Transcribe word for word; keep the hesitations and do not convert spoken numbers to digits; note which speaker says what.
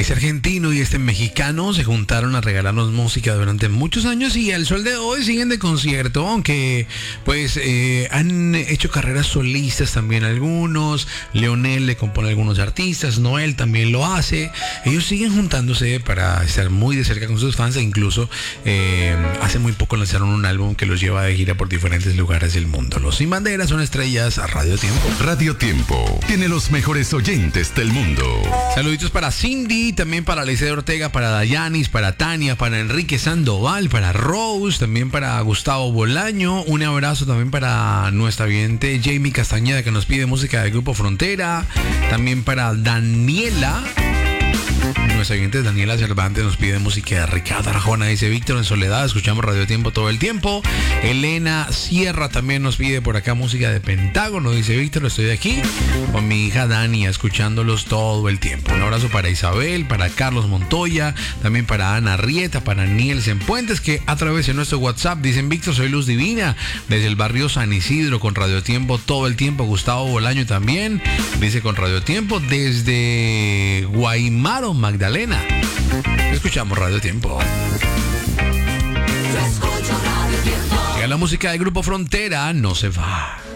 Speaker 1: Este argentino y este mexicano se juntaron a regalarnos música durante muchos años y al sol de hoy siguen de concierto, aunque pues eh, han hecho carreras solistas también algunos. Leonel le compone a algunos artistas, Noel también lo hace. Ellos siguen juntándose para estar muy de cerca con sus fans e incluso eh, hace muy poco lanzaron un álbum que los lleva de gira por diferentes lugares del mundo. Los Sin Bandera son estrellas a Radio Tiempo.
Speaker 2: Radio Tiempo tiene los mejores oyentes del mundo.
Speaker 1: Saluditos para Cindy, también para Liceo Ortega, para Dayanis, para Tania, para Enrique Sandoval, para Rose, también para Gustavo Bolaño. Un abrazo también para nuestra vidente Jamie Castañeda, que nos pide música del Grupo Frontera. También para Daniela. Nuestra oyente Daniela Cervantes nos pide música de Ricardo Arjona. Dice Víctor en soledad, escuchamos Radio Tiempo todo el tiempo. Elena Sierra también nos pide por acá música de Pentágono. Dice Víctor, estoy aquí con mi hija Dania escuchándolos todo el tiempo. Un abrazo para Isabel, para Carlos Montoya, también para Ana Rieta, para Nielsen Puentes, que a través de nuestro WhatsApp dicen: Víctor, soy Luz Divina desde el barrio San Isidro con Radio Tiempo todo el tiempo. Gustavo Bolaño también dice con Radio Tiempo desde Guaymaro, Magdalena. Escuchamos Radio Tiempo. Llega la música del Grupo Frontera, no se va.